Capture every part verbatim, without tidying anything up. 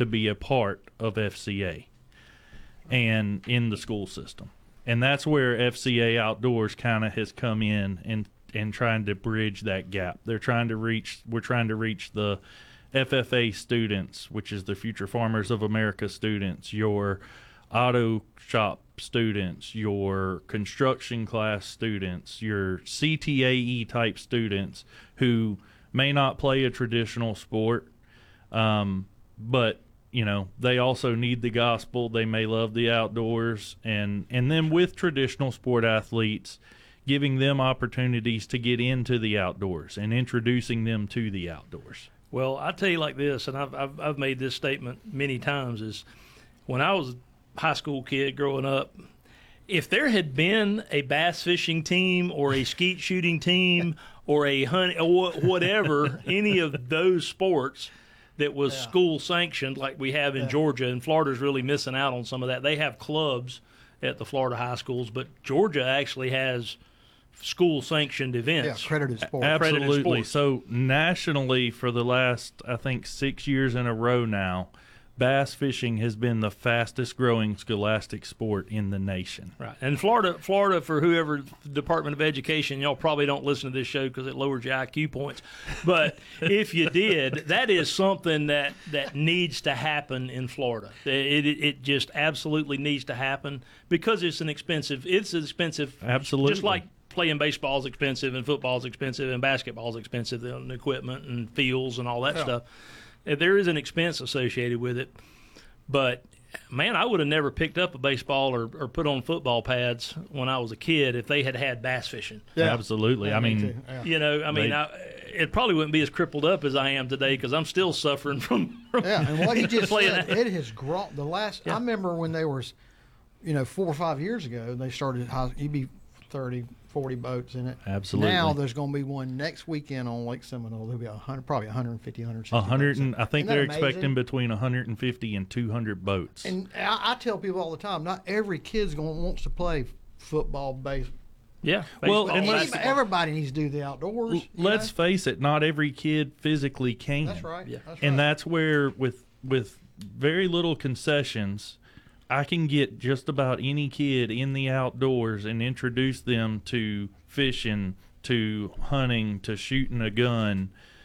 to be a part of F C A and in the school system. And that's where F C A Outdoors kind of has come in and and trying to bridge that gap. They're trying to reach, we're trying to reach the F F A students, which is the Future Farmers of America students, your auto shop students, your construction class students, your C T A E type students who may not play a traditional sport, um, but you know, they also need the gospel. They may love the outdoors, and and then with traditional sport athletes, giving them opportunities to get into the outdoors and introducing them to the outdoors. Well, I tell you like this, and I've, I've I've made this statement many times, is when I was a high school kid growing up, if there had been a bass fishing team or a skeet shooting team or a hunt or whatever, any of those sports that was yeah. school sanctioned like we have in yeah. Georgia, and Florida's really missing out on some of that. They have clubs at the Florida high schools, but Georgia actually has school sanctioned events. Yeah, accredited sport. Absolutely. Accredited sport. So nationally for the last, I think, six years in a row now, bass fishing has been the fastest growing scholastic sport in the nation. Right. And Florida, Florida, for whoever Department of Education, y'all probably don't listen to this show because it lowers your I Q points. But if you did, that is something that, that needs to happen in Florida. It, it it just absolutely needs to happen because it's an expensive, it's expensive. Absolutely. Just like playing baseball is expensive and football is expensive and basketball is expensive, and equipment and fields and all that yeah. stuff. There is an expense associated with it, but man, I would have never picked up a baseball or, or put on football pads when I was a kid if they had had bass fishing. Yeah, absolutely. Yeah, I me mean, yeah. you know, I mean, They, I, it probably wouldn't be as crippled up as I am today because I'm still suffering from. from yeah, and what he just playing said, that. it has grown. The last, Yeah. I remember when they were, you know, four or five years ago, they started. You'd be thirty, forty boats in it. Absolutely. Now there's going to be one next weekend on Lake Seminole. There'll be a hundred, probably one hundred fifty, one hundred sixty. one hundred and, boats. I think Isn't that they're amazing? expecting between one hundred fifty and two hundred boats. And I, I tell people all the time, not every kid's going wants to play football, baseball. Yeah. Well, baseball, and let's- basketball. Everybody needs to do the outdoors. L- you Let's know? face it, not every kid physically can. That's right. Yeah. That's And right. that's where with with very little concessions, I can get just about any kid in the outdoors and introduce them to fishing, to hunting, to shooting a gun.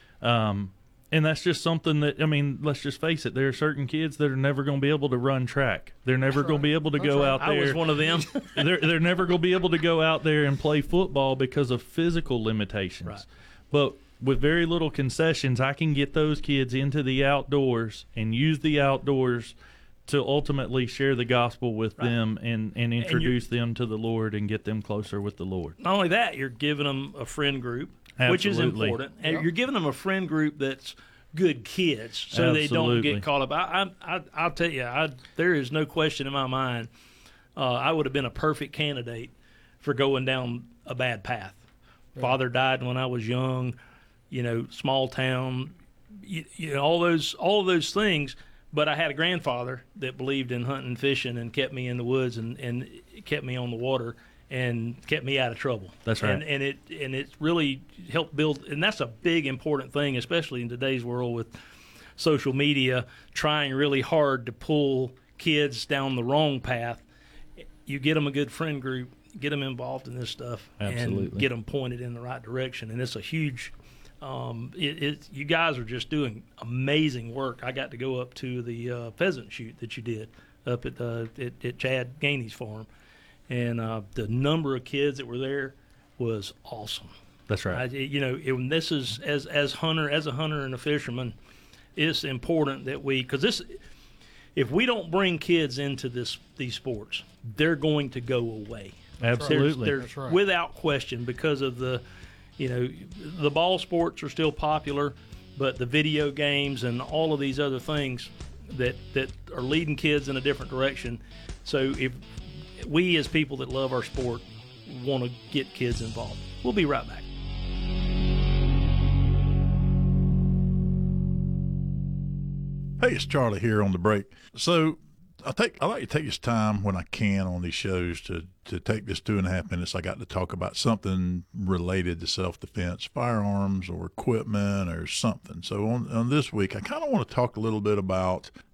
Um, and that's just something that, I mean, let's just face it, there are certain kids that are never going to be able to run track. They're never That's going to be right. able to That's go right. out I there. was one of them. they're, they're never going to be able to go out there and play football because of physical limitations. Right. But with very little concessions, I can get those kids into the outdoors and use the outdoors to ultimately share the gospel with Right. them and, and introduce them to the Lord and get them closer with the Lord. Not only that, you're giving them a friend group, which is Absolutely. important. And Yeah. you're giving them a friend group that's good kids, so they don't Absolutely. get caught up. I, I, I, I'll tell you, I, there is no question in my mind. Uh, I would have been a perfect candidate for going down a bad path. Father died when I was young. You know, small town. You, you know, all those, all of those things. But I had a grandfather that believed in hunting and fishing and kept me in the woods and, and kept me on the water and kept me out of trouble. That's right. And, and it and it really helped build, and that's a big important thing, especially in today's world with social media trying really hard to pull kids down the wrong path. You get them a good friend group, get them involved in this stuff, and Absolutely. get them pointed in the right direction. And it's a huge. Um, it, it, you guys are just doing amazing work. I got to go up to the uh, pheasant shoot that you did up at, uh, at, at Chad Gainey's farm, and uh, the number of kids that were there was awesome. That's right. I, you know, it, this is as as hunter as a hunter and a fisherman, it's important that we, because this, if we don't bring kids into this these sports, they're going to go away. Absolutely. There's, That's there's right. without question, because of the, you know, the ball sports are still popular, but the video games and all of these other things that that are leading kids in a different direction. So if we as people that love our sport want to get kids involved, we'll be right back. Hey, it's Charlie here on the break. So I take I like to take this time when I can on these shows to, to take this two and a half minutes I got to talk about something related to self-defense, firearms or equipment or something. So on, on this week, I kind of want to talk a little bit about